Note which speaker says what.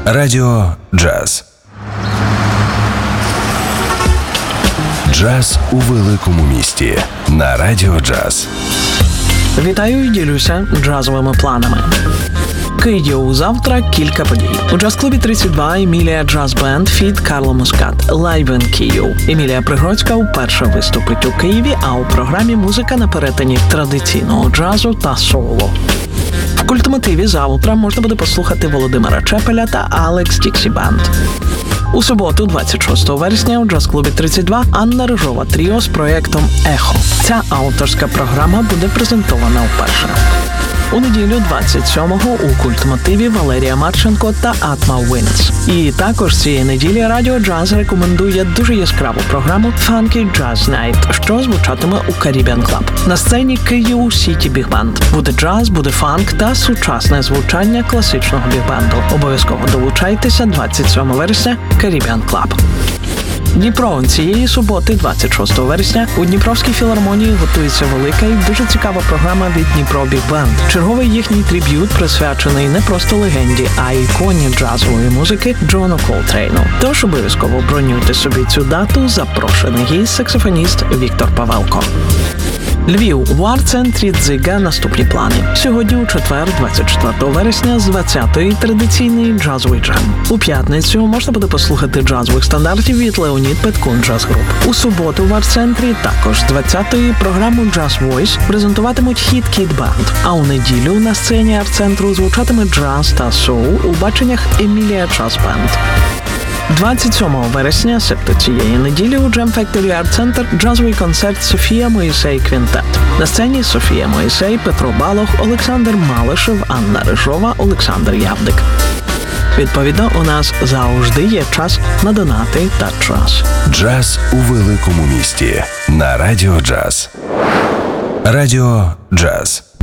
Speaker 1: Радіо Джаз. Джаз у великому місті на Радіо Джаз.
Speaker 2: Вітаю і ділюся джазовими планами. Київ завтра кілька подій. У джаз-клубі 32 Емілія Джаз Бенд фіт Карло Мускат Live in Київ. Емілія Пригородська вперше виступить у Києві, а у програмі музика на перетині традиційного джазу та соло. В Культмотиві завтра можна буде послухати Володимира Чепеля та Алекс Діксі Бенд. У суботу, 26 вересня, у джаз-клубі 32 Анна Рижова тріо з проєктом «Ехо». Ця авторська програма буде презентована вперше. У неділю 27-го у Культмотиві Валерія Марченко та Атма Вінс. І також цієї неділі Радіо Джаз рекомендує дуже яскраву програму Funky Jazz Night, що звучатиме у Caribbean Club. На сцені Київ Сіті Біг-бенд. Буде джаз, буде фанк та сучасне звучання класичного біг-бенду. Обов'язково долучайтеся 27 вересня Caribbean Club. Дніпро. Цієї суботи, 26 вересня, у Дніпровській філармонії готується велика і дуже цікава програма від Дніпро Біг-бенд. Черговий їхній триб'ют присвячений не просто легенді, а й іконі джазової музики Джону Колтрейну. Тож обов'язково бронюйте собі цю дату, запрошений гість саксофоніст Віктор Павелко. Львів. У арт-центрі «Дзига» наступні плани. Сьогодні у четвер, 24 вересня, з 20-ї традиційний джазовий джем. У п'ятницю можна буде послухати джазових стандартів від Леонід Петкун Джаз Груп. У суботу в арт-центрі також з 20-ї програму Jazz Voice презентуватимуть хіт Kid Band. А у неділю на сцені арт-центру звучатиме джаз та соул у баченнях Емілія Джаз Бенд. 27 вересня, себто цієї неділі, у Jam Factory Art Center джазовий концерт Софія Моїсей Квінтет. На сцені Софія Моїсей, Петро Балох, Олександр Малишев, Анна Рижова, Олександр Явдик. Відповідно, у нас завжди є час на донати та час.
Speaker 1: Джаз у великому місті на Радіо Джаз. Радіо Джаз.